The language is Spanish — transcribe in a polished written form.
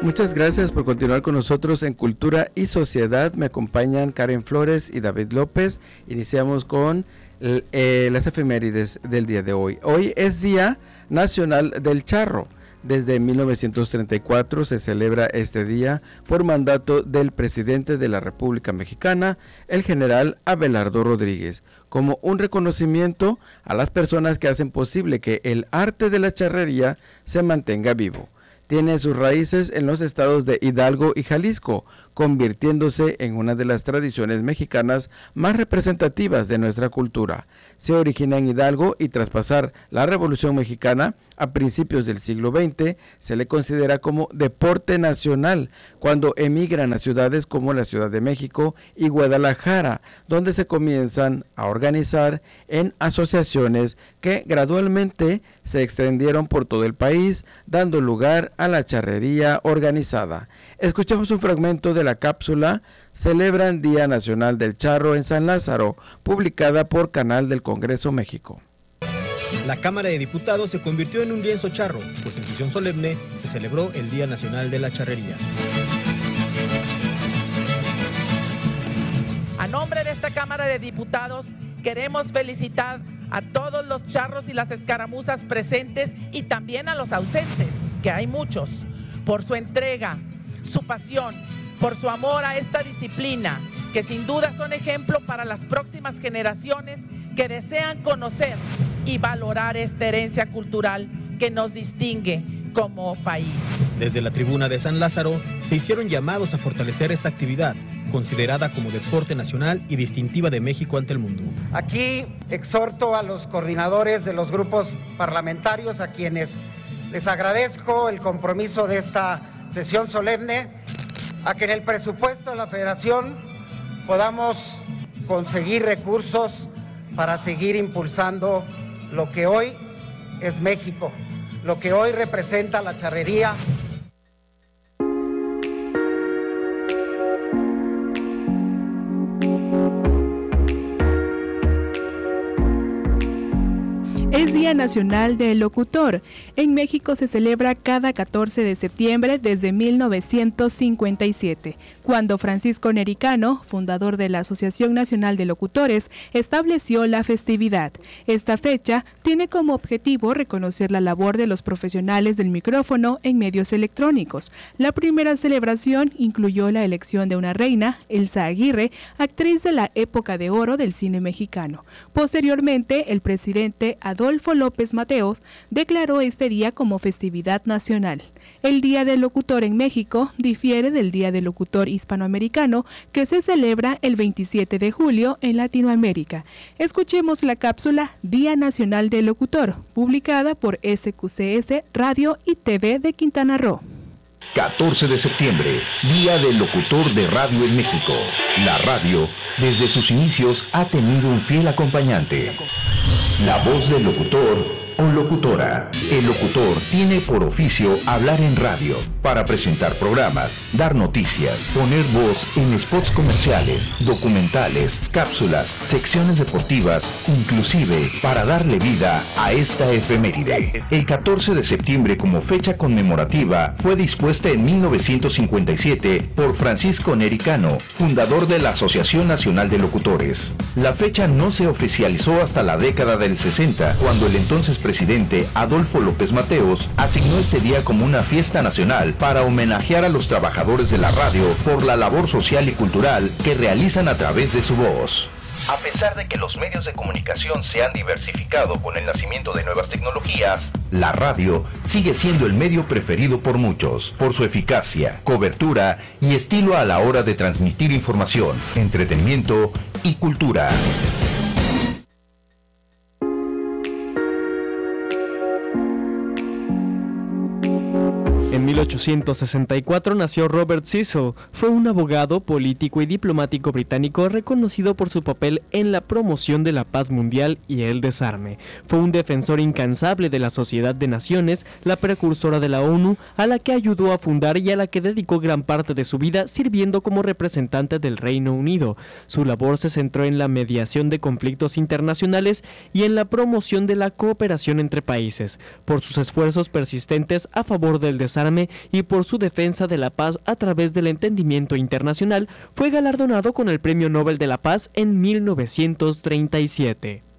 Muchas gracias por continuar con nosotros en Cultura y Sociedad. Me acompañan Karen Flores y David López. Iniciamos con las efemérides del día de hoy. Hoy es Día Nacional del Charro. Desde 1934 se celebra este día por mandato del presidente de la República Mexicana, el general Abelardo Rodríguez, como un reconocimiento a las personas que hacen posible que el arte de la charrería se mantenga vivo. Tiene sus raíces en los estados de Hidalgo y Jalisco, convirtiéndose en una de las tradiciones mexicanas más representativas de nuestra cultura. Se origina en Hidalgo y tras pasar la Revolución Mexicana, a principios del siglo XX, se le considera como deporte nacional cuando emigran a ciudades como la Ciudad de México y Guadalajara, donde se comienzan a organizar en asociaciones que gradualmente se extendieron por todo el país, dando lugar a la charrería organizada. Escuchamos un fragmento de la cápsula Celebran Día Nacional del Charro en San Lázaro, publicada por Canal del Congreso México. La Cámara de Diputados se convirtió en un lienzo charro, pues en sesión solemne se celebró el Día Nacional de la Charrería. A nombre de esta Cámara de Diputados, queremos felicitar a todos los charros y las escaramuzas presentes y también a los ausentes, que hay muchos, por su entrega, su pasión, por su amor a esta disciplina, que sin duda son ejemplo para las próximas generaciones que desean conocer y valorar esta herencia cultural que nos distingue como país. Desde la tribuna de San Lázaro se hicieron llamados a fortalecer esta actividad, considerada como deporte nacional y distintiva de México ante el mundo. Aquí exhorto a los coordinadores de los grupos parlamentarios, a quienes les agradezco el compromiso de esta sesión solemne, a que en el presupuesto de la Federación podamos conseguir recursos para seguir impulsando lo que hoy es México, lo que hoy representa la charrería. Es Día Nacional del Locutor. En México se celebra cada 14 de septiembre desde 1957, cuando Francisco Nericano, fundador de la Asociación Nacional de Locutores, estableció la festividad. Esta fecha tiene como objetivo reconocer la labor de los profesionales del micrófono en medios electrónicos. La primera celebración incluyó la elección de una reina, Elsa Aguirre, actriz de la época de oro del cine mexicano. Posteriormente, el presidente Adolfo López Mateos declaró este día como festividad nacional. El Día del Locutor en México difiere del Día del Locutor hispanoamericano, que se celebra el 27 de julio en Latinoamérica. Escuchemos la cápsula Día Nacional del Locutor, publicada por SQCS Radio y TV de Quintana Roo. 14 de septiembre, Día del Locutor de Radio en México. La radio, desde sus inicios, ha tenido un fiel acompañante. La voz del locutor o locutora. El locutor tiene por oficio hablar en radio, para presentar programas, dar noticias, poner voz en spots comerciales, documentales, cápsulas, secciones deportivas, inclusive para darle vida a esta efeméride. El 14 de septiembre como fecha conmemorativa fue dispuesta en 1957 por Francisco Nericano, fundador de la Asociación Nacional de Locutores. La fecha no se oficializó hasta la década del 60, cuando el entonces presidente Adolfo López Mateos asignó este día como una fiesta nacional para homenajear a los trabajadores de la radio por la labor social y cultural que realizan a través de su voz. A pesar de que los medios de comunicación se han diversificado con el nacimiento de nuevas tecnologías, la radio sigue siendo el medio preferido por muchos, por su eficacia, cobertura y estilo a la hora de transmitir información, entretenimiento y cultura. En 1864 nació Robert Cecil. Fue un abogado, político y diplomático británico reconocido por su papel en la promoción de la paz mundial y el desarme. Fue un defensor incansable de la Sociedad de Naciones, la precursora de la ONU, a la que ayudó a fundar y a la que dedicó gran parte de su vida sirviendo como representante del Reino Unido. Su labor se centró en la mediación de conflictos internacionales y en la promoción de la cooperación entre países. Por sus esfuerzos persistentes a favor del desarme desarme y por su defensa de la paz a través del entendimiento internacional, fue galardonado con el Premio Nobel de la Paz en 1937.